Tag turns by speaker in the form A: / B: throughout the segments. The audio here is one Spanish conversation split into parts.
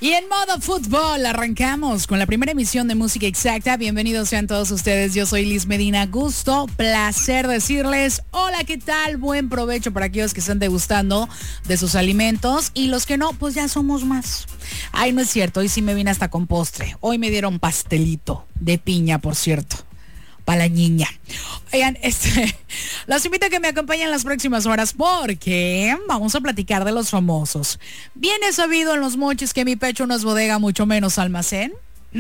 A: Y en modo fútbol arrancamos con la primera emisión de Música Exacta. Bienvenidos sean todos ustedes. Yo soy Liz Medina. Gusto, placer decirles hola, ¿qué tal? Buen provecho para aquellos que están degustando de sus alimentos. Y los que no, pues ya somos más. Ay, no es cierto. Hoy sí me vine hasta con postre. Hoy me dieron pastelito de piña, por cierto. Para la niña. Oigan, los invito a que me acompañen las próximas horas porque vamos a platicar de los famosos. Bien es sabido en los mochis que mi pecho no es bodega, mucho menos almacén.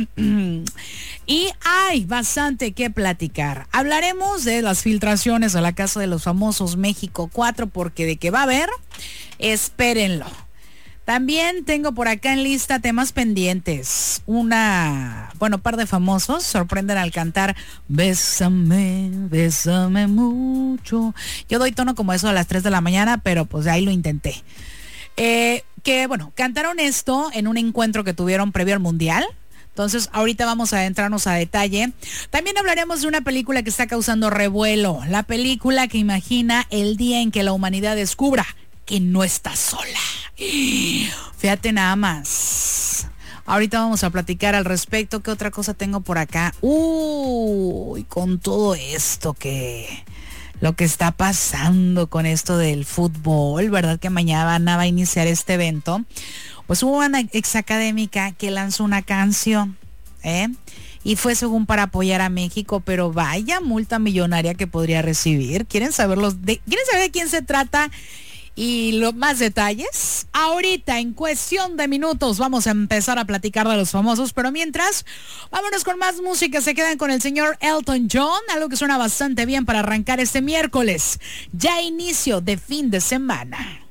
A: Y hay bastante que platicar. Hablaremos de las filtraciones a la casa de los famosos México 4 porque de que va a haber, espérenlo. También tengo por acá en lista temas pendientes. Par de famosos sorprenden al cantar Bésame, bésame mucho. Yo doy tono como eso a las 3 de la mañana, pero pues ahí lo intenté. Cantaron esto en un encuentro que tuvieron previo al Mundial. Entonces, ahorita vamos a adentrarnos a detalle. También hablaremos de una película que está causando revuelo. La película que imagina el día en que la humanidad descubra que no está sola. Fíjate nada más. Ahorita vamos a platicar al respecto. ¿Qué otra cosa tengo por acá? Con todo esto lo que está pasando con esto del fútbol, ¿verdad? Que mañana va a iniciar este evento. Pues hubo una exacadémica que lanzó una canción, y fue según para apoyar a México, pero vaya multa millonaria que podría recibir. ¿Quieren saber de quién se trata? Y más detalles, ahorita en cuestión de minutos vamos a empezar a platicar de los famosos, pero mientras, vámonos con más música. Se quedan con el señor Elton John, algo que suena bastante bien para arrancar este miércoles, ya inicio de fin de semana.